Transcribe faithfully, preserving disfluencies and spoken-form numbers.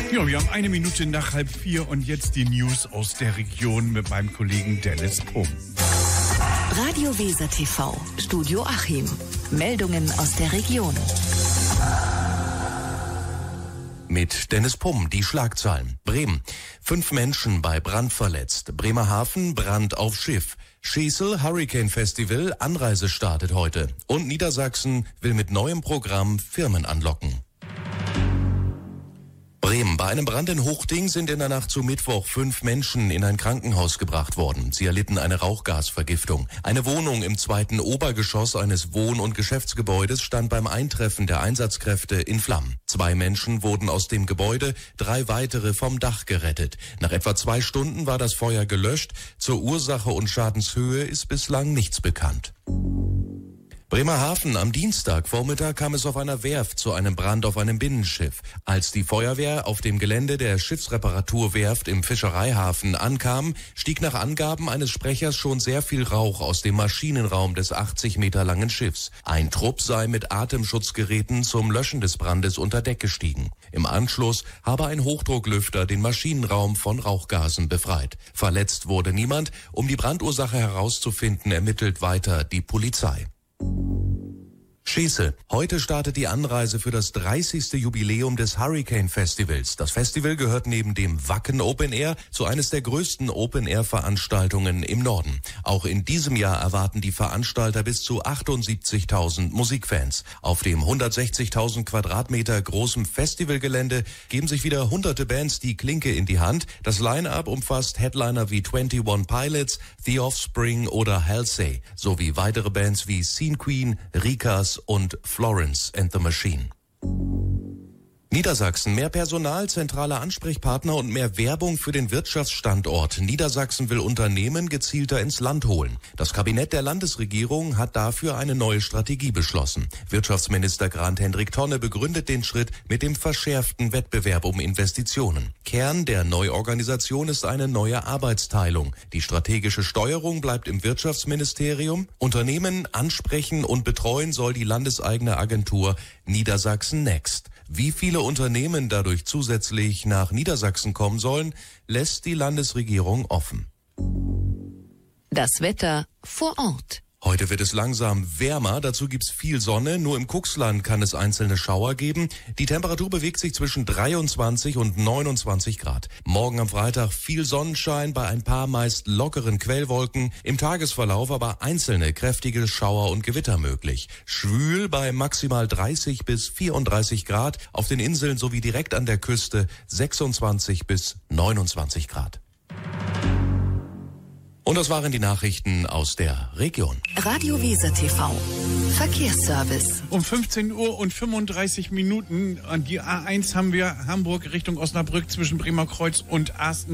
Ja, wir haben eine Minute nach halb vier und jetzt die News aus der Region mit meinem Kollegen Dennis Pumm. Radio Weser T V, Studio Achim. Meldungen aus der Region. Mit Dennis Pumm, die Schlagzeilen. Bremen. Fünf Menschen bei Brand verletzt. Bremerhaven, Brand auf Schiff. Schesel, Hurricane Festival, Anreise startet heute. Und Niedersachsen will mit neuem Programm Firmen anlocken. Bremen. Bei einem Brand in Huchting sind in der Nacht zu Mittwoch fünf Menschen in ein Krankenhaus gebracht worden. Sie erlitten eine Rauchgasvergiftung. Eine Wohnung im zweiten Obergeschoss eines Wohn- und Geschäftsgebäudes stand beim Eintreffen der Einsatzkräfte in Flammen. Zwei Menschen wurden aus dem Gebäude, drei weitere vom Dach gerettet. Nach etwa zwei Stunden war das Feuer gelöscht. Zur Ursache und Schadenshöhe ist bislang nichts bekannt. Bremerhaven. Am Dienstagvormittag kam es auf einer Werft zu einem Brand auf einem Binnenschiff. Als die Feuerwehr auf dem Gelände der Schiffsreparaturwerft im Fischereihafen ankam, stieg nach Angaben eines Sprechers schon sehr viel Rauch aus dem Maschinenraum des achtzig Meter langen Schiffs. Ein Trupp sei mit Atemschutzgeräten zum Löschen des Brandes unter Deck gestiegen. Im Anschluss habe ein Hochdrucklüfter den Maschinenraum von Rauchgasen befreit. Verletzt wurde niemand. Um die Brandursache herauszufinden, ermittelt weiter die Polizei. Schesel. Heute startet die Anreise für das dreißigste Jubiläum des Hurricane Festivals. Das Festival gehört neben dem Wacken Open Air zu eines der größten Open Air Veranstaltungen im Norden. Auch in diesem Jahr erwarten die Veranstalter bis zu achtundsiebzigtausend Musikfans. Auf dem hundertsechzigtausend Quadratmeter großen Festivalgelände geben sich wieder hunderte Bands die Klinke in die Hand. Das Line-Up umfasst Headliner wie einundzwanzig Pilots, The Offspring oder Halsey, sowie weitere Bands wie Scene Queen, Rikas und Florence and the Machine. Niedersachsen. Mehr Personal, zentrale Ansprechpartner und mehr Werbung für den Wirtschaftsstandort. Niedersachsen will Unternehmen gezielter ins Land holen. Das Kabinett der Landesregierung hat dafür eine neue Strategie beschlossen. Wirtschaftsminister Grant-Hendrik Tonne begründet den Schritt mit dem verschärften Wettbewerb um Investitionen. Kern der Neuorganisation ist eine neue Arbeitsteilung. Die strategische Steuerung bleibt im Wirtschaftsministerium. Unternehmen ansprechen und betreuen soll die landeseigene Agentur Niedersachsen Next. Wie viele Unternehmen dadurch zusätzlich nach Niedersachsen kommen sollen, lässt die Landesregierung offen. Das Wetter vor Ort. Heute wird es langsam wärmer, dazu gibt's viel Sonne, nur im Kuxland kann es einzelne Schauer geben. Die Temperatur bewegt sich zwischen dreiundzwanzig und neunundzwanzig Grad. Morgen am Freitag viel Sonnenschein bei ein paar meist lockeren Quellwolken, im Tagesverlauf aber einzelne kräftige Schauer und Gewitter möglich. Schwül bei maximal dreißig bis vierunddreißig Grad, auf den Inseln sowie direkt an der Küste sechsundzwanzig bis neunundzwanzig Grad. Und das waren die Nachrichten aus der Region. Radio Weser T V. Verkehrsservice. Um fünfzehn Uhr und fünfunddreißig Minuten an die A eins haben wir Hamburg Richtung Osnabrück zwischen Bremerkreuz und Asten.